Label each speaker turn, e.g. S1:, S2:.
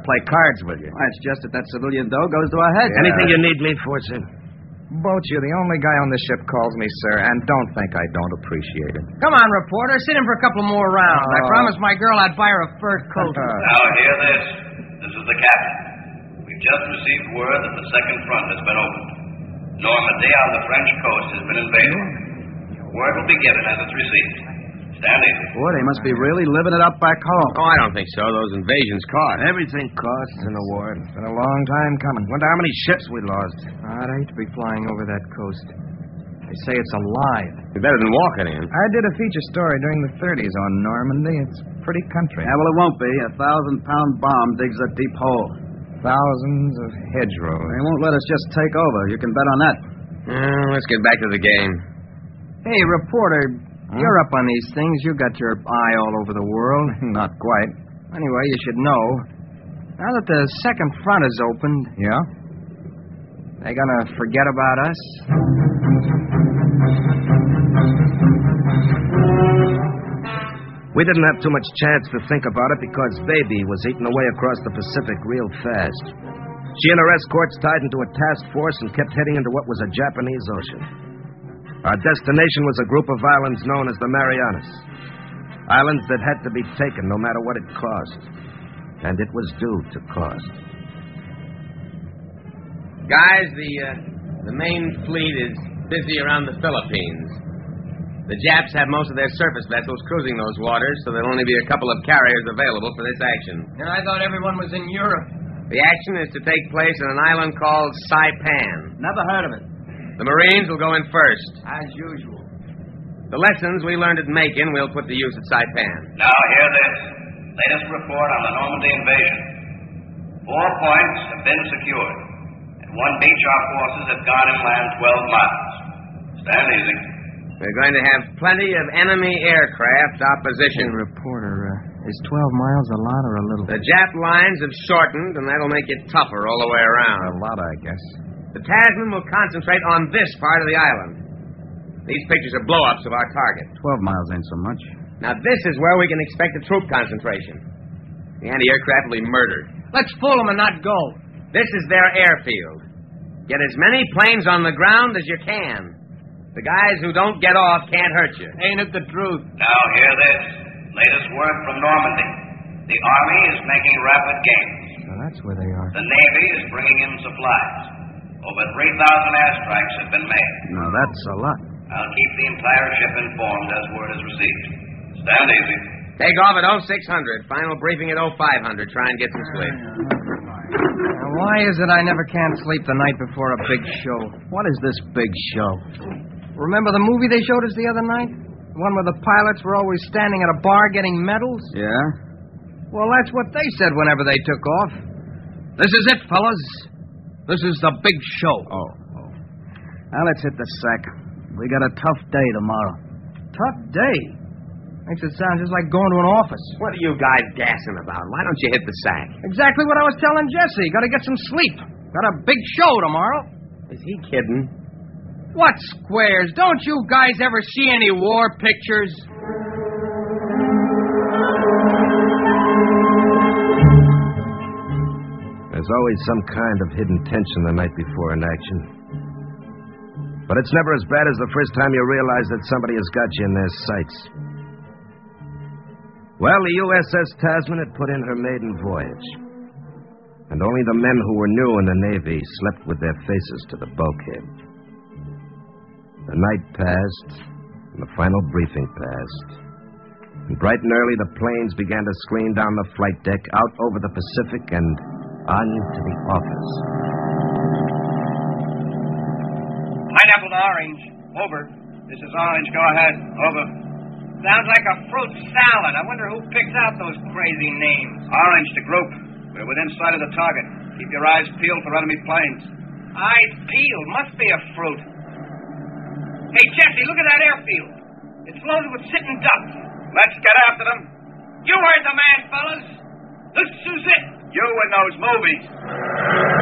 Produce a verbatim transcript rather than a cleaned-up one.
S1: play cards with you.
S2: Well, it's just that that civilian dough goes to our heads.
S1: Anything you need me for, sir?
S3: Boat, you're the only guy on the ship calls me sir, and don't think I don't appreciate it.
S4: Come on, reporter. Sit in for a couple more rounds.
S3: Oh.
S4: I promised my girl I'd buy her a fur coat.
S5: Now, hear this. This is the captain. We've just received word that the second front has been opened. Normandy on the French coast has been invaded. Word will be given as it's received. Stand easy.
S2: Boy, they must be really living it up back home.
S1: Oh, I don't think so. Those invasions cost. Everything costs in a war.
S3: It's been a long time coming.
S1: Wonder how many ships we lost.
S3: I'd hate to be flying over that coast. They say it's alive.
S1: Be better than walking in.
S3: I did a feature story during the thirties on Normandy. It's pretty country.
S2: Yeah, well, it won't be. A thousand-pound bomb digs a deep hole.
S3: Thousands of hedgerows.
S2: They won't let us just take over. You can bet on that.
S1: Uh, let's get back to the game.
S4: Hey, reporter, huh? You're up on these things. You got your eye all over the world.
S3: Not quite.
S4: Anyway, you should know. Now that the second front is opened,
S3: Yeah?
S4: they gonna forget about us?
S1: We didn't have too much chance to think about it because Baby was eating away across the Pacific real fast. She and her escorts tied into a task force and kept heading into what was a Japanese ocean. Our destination was a group of islands known as the Marianas. Islands that had to be taken no matter what it cost. And it was due to cost.
S6: Guys, the uh, the main fleet is busy around the Philippines. The Japs have most of their surface vessels cruising those waters, so there'll only be a couple of carriers available for this action.
S4: And I thought everyone was in Europe.
S6: The action is to take place on an island called Saipan.
S2: Never heard of it.
S6: The Marines will go in first.
S4: As usual.
S6: The lessons we learned at Macon we'll put to use at Saipan.
S5: Now, hear this. Latest report on the Normandy invasion. Four points have been secured. At one beach, our forces have gone inland twelve miles. Stand easy.
S6: We're going to have plenty of enemy aircraft opposition.
S4: Hey, reporter, uh, is twelve miles a lot or a little?
S6: The Jap lines have shortened, and that'll make it tougher all the way around.
S3: A lot, I guess.
S6: The Tasman will concentrate on this part of the island. These pictures are blow-ups of our target.
S2: Twelve miles ain't so much.
S6: Now, this is where we can expect a troop concentration. The anti-aircraft will be murdered.
S4: Let's fool them and not go.
S6: This is their airfield. Get as many planes on the ground as you can. The guys who don't get off can't hurt you.
S4: Ain't it the truth?
S5: Now, hear this. Latest word from Normandy. The Army is making rapid gains.
S3: So that's where they are.
S5: The Navy is bringing in supplies. Over three thousand airstrikes have been made.
S2: Now, that's a lot.
S5: I'll keep the entire ship informed as word is received. Stand easy.
S6: Take off at oh six hundred. Final briefing at oh five hundred. Try and get some sleep.
S4: Now, why is it I never can sleep the night before a big show?
S2: What is this big show?
S4: Remember the movie they showed us the other night? The one where the pilots were always standing at a bar getting medals?
S2: Yeah?
S4: Well, that's what they said whenever they took off. This is it, fellas. This is the big show.
S2: Oh. oh. Now, let's hit the sack. We got a tough day tomorrow.
S4: Tough day? Makes it sound just like going to an office.
S6: What are you guys gassing about? Why don't you hit the sack?
S4: Exactly what I was telling Jesse. Got to get some sleep. Got a big show tomorrow.
S6: Is he kidding?
S4: What squares? Don't you guys ever see any war pictures?
S1: There's always some kind of hidden tension the night before an action. But it's never as bad as the first time you realize that somebody has got you in their sights. Well, the U S S Tasman had put in her maiden voyage. And only the men who were new in the Navy slept with their faces to the bulkhead. The night passed, and the final briefing passed. And bright and early, the planes began to screen down the flight deck, out over the Pacific, and on to the office.
S5: Pineapple to orange. Over. This is orange. Go ahead. Over.
S4: Sounds like a fruit salad. I wonder who picks out those crazy names.
S5: Orange to group. We're within sight of the target. Keep your eyes peeled for enemy planes.
S4: Eyes peeled. Must be a fruit. Hey, Jesse, look at that airfield. It's loaded with sitting ducks.
S5: Let's get after them.
S4: You heard the man, fellas. This is it.
S5: You in those movies.